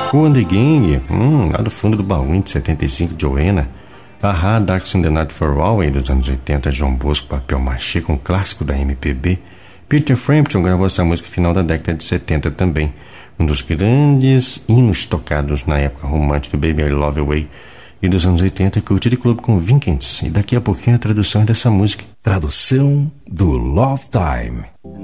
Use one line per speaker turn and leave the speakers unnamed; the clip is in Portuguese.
Cool and the Gang, lá do fundo do baú de 75, Joanna. Ahá, Darks in the Night for Always, dos anos 80, João Bosco, papel machê com clássico da MPB. Peter Frampton gravou essa música no final da década de 70 também. Um dos grandes hinos tocados na época romântica do Baby I Love Away e dos anos 80, Culture Club com Vincents. E daqui a pouquinho a tradução dessa música.
Tradução do Love Time.